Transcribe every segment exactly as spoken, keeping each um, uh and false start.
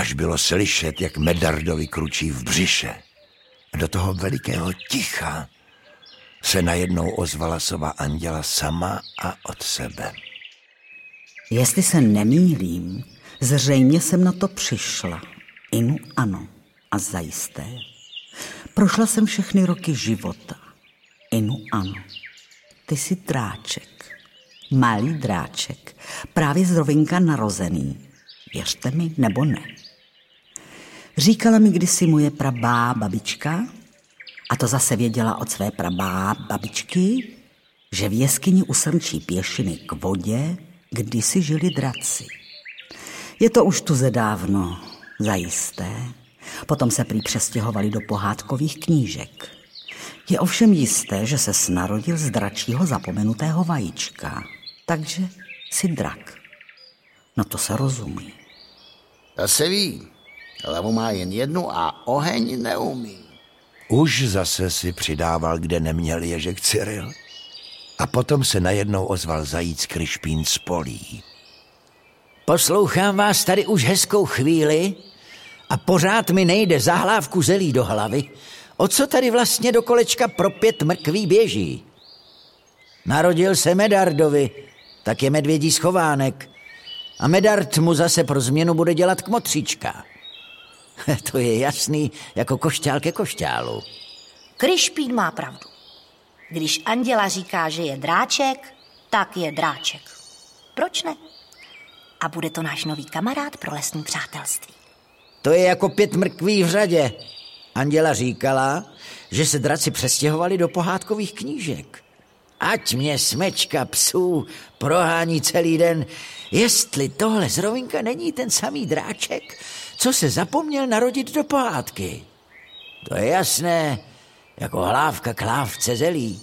až bylo slyšet, jak Medardovi kručí v břiše. A do toho velikého ticha se najednou ozvala sova anděla sama a od sebe. Jestli se nemýlím, zřejmě jsem na to přišla. Inu ano, a zajisté. Prošla jsem všechny roky života. Inu ano. Ty jsi dráček. Malý dráček. Právě z rovinka narozený. Věřte mi, nebo ne. Říkala mi kdysi moje prabá babička, a to zase věděla od své prabá babičky, že v jeskyni u Srnčí pěšiny k vodě kdysi žili draci. Je to už tuze dávno, zajisté. Potom se prý přestěhovali do pohádkových knížek. Je ovšem jisté, že se snarodil z dračího zapomenutého vajíčka. Takže si drak. No to se rozumí. To se ví. Hlavu má jen jednu a oheň neumí. Už zase si přidával, kde neměl ježek Cyril. A potom se najednou ozval zajíc Kryšpín z polí. Poslouchám vás tady už hezkou chvíli a pořád mi nejde za hlávku zelí do hlavy. O co tady vlastně do kolečka pro pět mrkví běží? Narodil se Medardovi, tak je medvědí schovánek. A Medard mu zase pro změnu bude dělat kmotříčka. To je jasný jako košťál ke košťálu. Kryšpín má pravdu. Když anděla říká, že je dráček, tak je dráček. Proč ne? A bude to náš nový kamarád pro lesní přátelství. To je jako pět mrkví v řadě. Anděla říkala, že se draci přestěhovali do pohádkových knížek. Ať mě smečka psů prohání celý den, jestli tohle z rovinka není ten samý dráček, co se zapomněl narodit do pohádky. To je jasné, jako hlávka k hlávce zelí.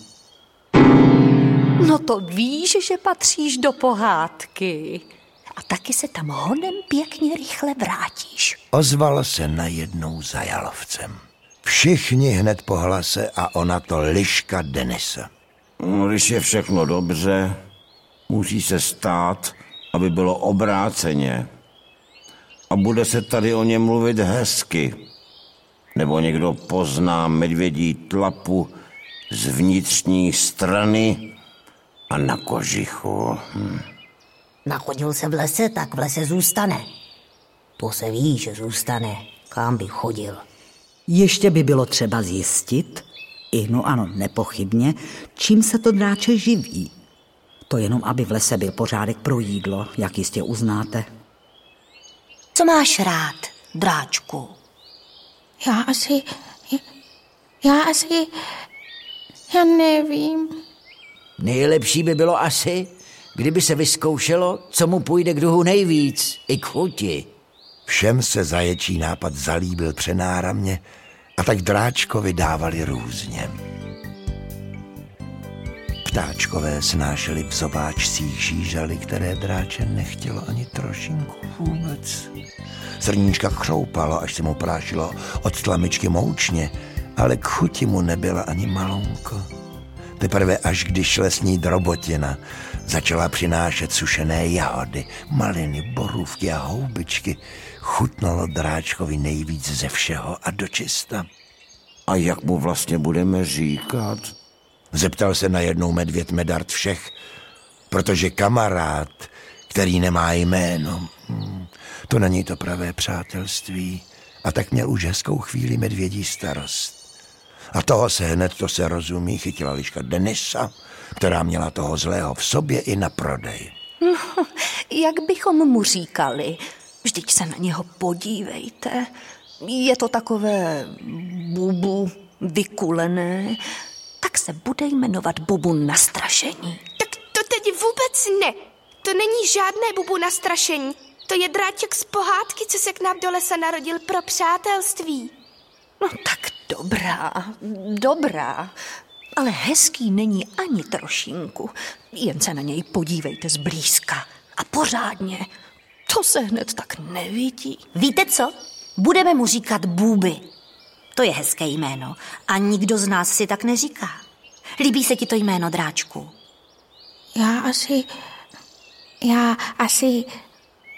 No to víš, že patříš do pohádky. A taky se tam honem pěkně rychle vrátíš. Ozval se najednou za jalovcem. Všichni hned po hlase a ona to liška Denisa. No, když je všechno dobře, musí se stát, aby bylo obráceně. A bude se tady o něm mluvit hezky. Nebo někdo pozná medvědí tlapu z vnitřní strany a na kožichu. Hm. Nachodil se v lese, tak v lese zůstane. To se ví, že zůstane, kam by chodil. Ještě by bylo třeba zjistit, i no ano, nepochybně, čím se to dráče živí. To jenom, aby v lese byl pořádek pro jídlo, jak jistě uznáte. Co máš rád, dráčku? Já asi... Já asi... Já nevím. Nejlepší by bylo asi, kdyby se vyzkoušelo, co mu půjde k duhu nejvíc, i k chuti. Všem se zaječí nápad zalíbil přenáramně a tak dráčkovi dávali různě. Ptáčkové snášeli v zobáčcích žížaly, které dráče nechtělo ani trošinku vůbec. Srníčka chroupalo, až se mu prášilo od tlamičky moučně, ale k chuti mu nebyla ani malonko. Teprve až když lesní drobotina začala přinášet sušené jahody, maliny, borůvky a houbičky, chutnalo dráčkovi nejvíc ze všeho a dočista. A jak mu vlastně budeme říkat? Zeptal se najednou medvěd Medard všech, protože kamarád, který nemá jméno, to není to pravé přátelství. A tak měl už hezkou chvíli medvědí starost. A toho se hned, to se rozumí, chytila liška Denisa, která měla toho zlého v sobě i na prodej. No, jak bychom mu říkali? Vždyť se na něho podívejte. Je to takové bubu vykulené. Tak se bude jmenovat Bubu nastrašení. Tak to teď vůbec ne. To není žádné bubu nastrašení. To je dráček z pohádky, co se k nám do lesa narodil pro přátelství. No tak dobrá, dobrá. Ale hezký není ani trošinku. Jen se na něj podívejte zblízka. A pořádně. To se hned tak nevidí. Víte co? Budeme mu říkat Bůby. To je hezké jméno. A nikdo z nás si tak neříká. Líbí se ti to jméno, dráčku? Já asi... Já asi...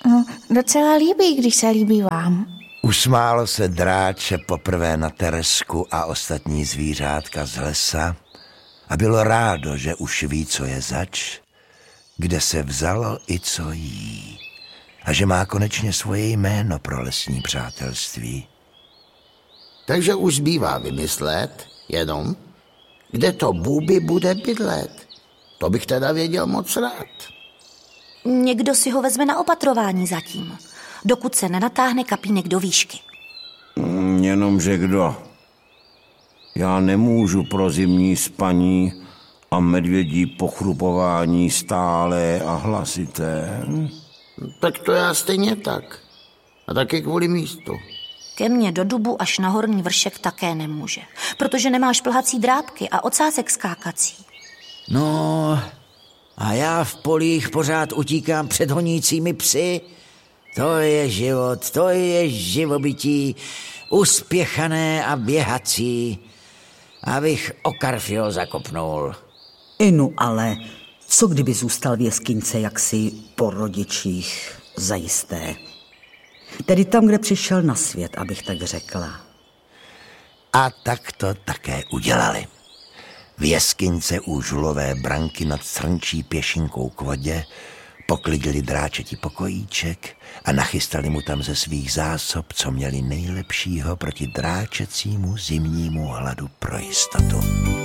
No, docela líbí, když se líbí vám. Usmálo se dráče poprvé na Teresku a ostatní zvířátka z lesa a bylo rádo, že už ví, co je zač, kde se vzalo i co jí a že má konečně svoje jméno pro lesní přátelství. Takže už zbývá vymyslet jenom, kde to Bůby bude bydlet. To bych teda věděl moc rád. Někdo si ho vezme na opatrování zatím, dokud se nenatáhne kapínek do výšky. Mm, Jenomže kdo? Já nemůžu pro zimní spaní a medvědí pochrupování stále a hlasité. Tak to já stejně tak. A taky kvůli místu. Ke mně do dubu až na horní vršek také nemůže, protože nemáš plhací drápky a ocásek skákací. No, a já v polích pořád utíkám před honícími psy. To je život, to je živobytí, uspěchané a běhací, abych o Karfio zakopnul. Inu, ale co kdyby zůstal v jeskyňce jaksi po rodičích zajisté? Tedy tam, kde přišel na svět, abych tak řekla. A tak to také udělali. V jeskyňce u žulové branky nad srnčí pěšinkou k vodě poklidili dráčeti pokojíček a nachystali mu tam ze svých zásob, co měli nejlepšího proti dráčecímu zimnímu hladu pro jistotu.